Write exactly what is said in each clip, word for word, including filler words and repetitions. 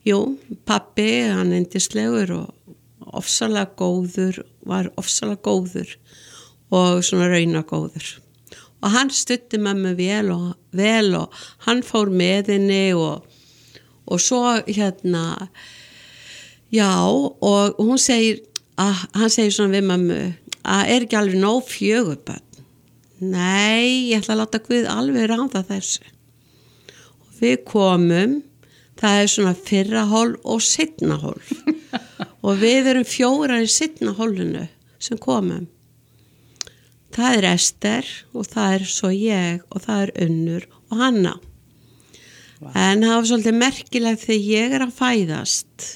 Jú, pappi, hann yndislegur og ofsalega góður, var ofsalega góður og svona raunagóður. Og hann studdi mömmu vel og, vel og hann fór með henni og, og svo hérna, já, og hún segir, að, hann segir svona við mömmu, að er ekki alveg nóg fjögur börn. Nei, ég ætla að láta Guð alveg ráða þessu. Og við komum, það er svona fyrra hólf og seinna hólf. Og við erum fjórar í seinna hólfinu sem komum. Það er Ester og það er svo ég og það er Unnur og Hanna. Wow. En það var svolítið merkilegt þegar ég er að fæðast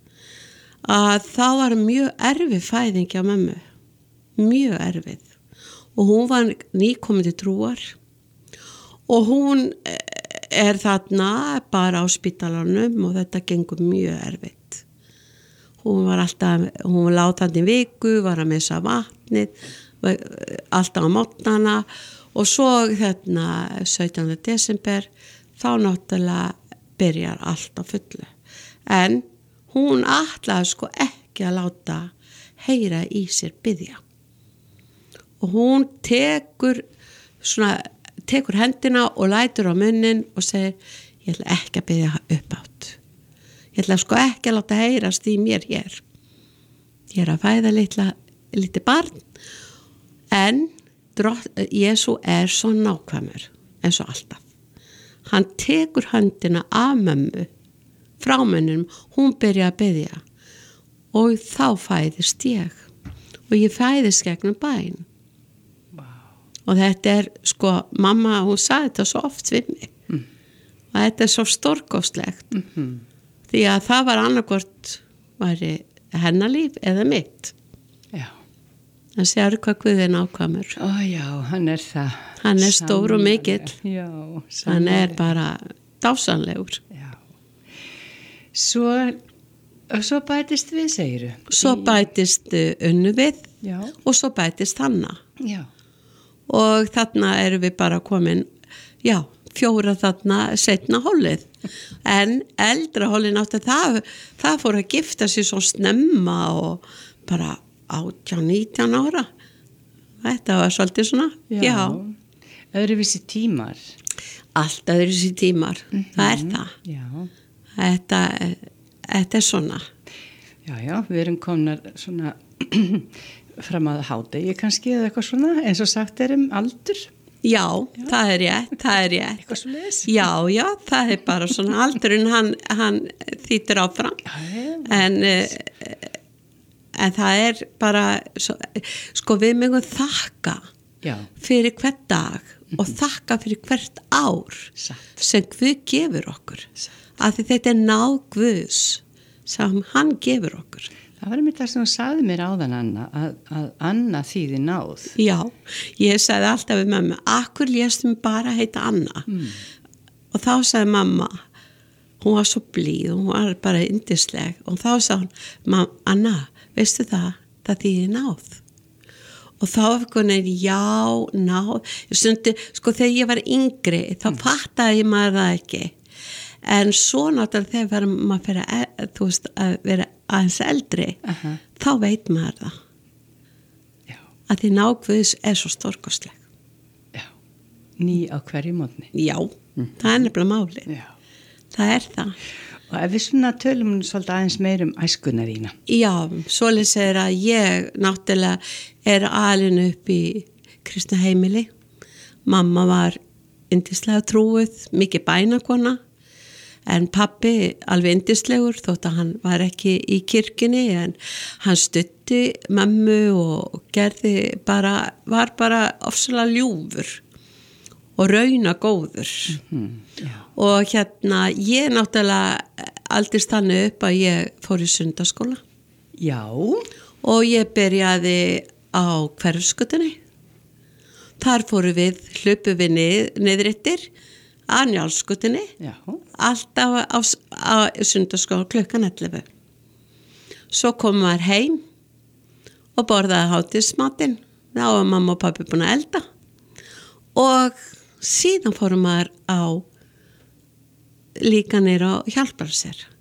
að þá var mjög erfið fæðing hjá mömmu. Mjög erfið. Og hún var nýkomin til trúar og hún er þarna bara á spítalanum og þetta gengur mjög erfitt. Hún var alltaf, hún var látandi viku, var að missa vatnið, alltaf á mótnana og svo þarna sautjánda desember þá náttúrulega byrjar allt á fullu. En hún ætlaði sko ekki að láta heyra í sér biðja. Og hún tekur svona, tekur hendina og lætur á munnin og segir, ég ætla ekki að biðja upp átt. Ég ætla sko ekki að láta heyrast í mér hér. Ég er að fæða litla, lítið barn, en Jesú er svo nákvæmur, eins og alltaf. Hann tekur höndina af mömmu, frá munninum, hún byrja að biðja og þá fæðist ég og ég fæðist gegnum bæn. Og þetta er, sko, mamma, hún sagði þetta svo oft við mig. Mm. Og þetta er svo stórkostlegt. Mm-hmm. Því að það var annarkvort væri hennar líf eða mitt. Já. En sér hvað Guð er nákvæmur. Ó já, hann er það. Hann er stór og mikill. Já, sannlega. Hann er bara dásanlegur. Já. Svo, svo bætist við, segiru. Svo bætist Unnu við. Já. Og svo bætist Hanna. Já. Og þarna erum við bara komin, já, fjóra þarna seinna hólið. En eldra hólið náttúrulega, það, það fór að gifta sig svo snemma og bara átján, nítján ára. Þetta var svolítið svona, já. já. Öðruvísi tímar. Allt öðruvísi tímar, mm-hmm. Það er það. Já. Þetta, þetta er svona. Já, já, við erum komnar svona fram að hádegi kannski eða eitthvað svona, eins og sagt er um aldur. Já, já. Það er rétt, það er rétt. Eitthvað svo leis. Já, já, það er bara svona aldurinn, hann, hann þýtur áfram. Já, já. En, en það er bara, sko við megum þakka já. Fyrir hvert dag mm-hmm. og þakka fyrir hvert ár Satt. Sem Guð gefur okkur. Satt. Af því þetta er náð Guðs sem hann gefur okkur. Það var mér það sem þú sagði mér áðan, Anna, að, að Anna þýði náð. Já, ég sagði alltaf við mömmu, akkur léstum bara heita Anna. Mm. Og þá sagði mamma, hún var svo blíð, hún var bara yndisleg. Og þá sagði hún, Anna, veistu það, það þýði náð. Og þá var hún, já, náð. Stundi, sko þegar ég var yngri, þá mm. fattaði ég maður það ekki. En svo náttúrulega þegar maður fyrir að, þú veist, að vera aðeins eldri, uh-huh. þá veit maður það. Já. Að því náð Guðs er svo stórkostleg. Já. Ný á hverju mótni. Já, mm. það er nefnilega málið. Já. Það er það. Og ef við svona tölum svolítið aðeins meir um æskuna þína. Já, svoleiðis er að ég náttúrulega er alin upp í kristna heimili. Mamma var yndislega trúið, mikið bænakona. En pappi alveg yndislegur þótt að hann var ekki í kirkjunni en hann stutti mömmu og gerði bara, var bara ofsalega ljúfur og raunagóður. Mm-hmm. Og hérna ég náttúrulega aldist þannig upp að ég fór í sundaskóla. Já. Og ég byrjaði á Hverfisgötunni. Þar fóru við, hlupu við nið, niðrittir að Njálsgötunni, alltaf á, á sundarskóla klukkan ellefu. Svo kom maður heim og borðaði hátíðismatinn. Þá var mamma og pappi búin að elda. Og síðan fórum maður á líka nýra og hjálpar sér.